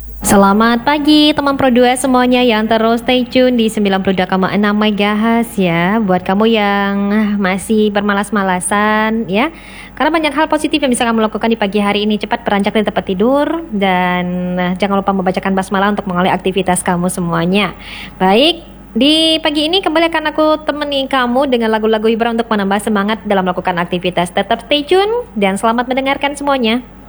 Selamat pagi teman Pro 2 semuanya yang terus stay tune di 92,6 MHz ya. Buat kamu yang masih bermalas-malasan ya, karena banyak hal positif yang bisa kamu lakukan di pagi hari ini. Cepat beranjak dari tempat tidur dan jangan lupa membacakan basmalah untuk mengawali aktivitas kamu semuanya. Baik, di pagi ini kembali akan aku temani kamu dengan lagu-lagu hiburan untuk menambah semangat dalam melakukan aktivitas. Tetap stay tune dan selamat mendengarkan semuanya.